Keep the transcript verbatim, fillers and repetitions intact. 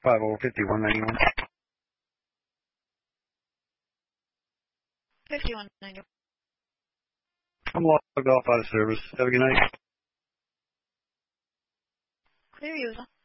five oh fifty-one ninety-one. fifty-one ninety-one. I'm logged off out of service. Have a good night. Clear user.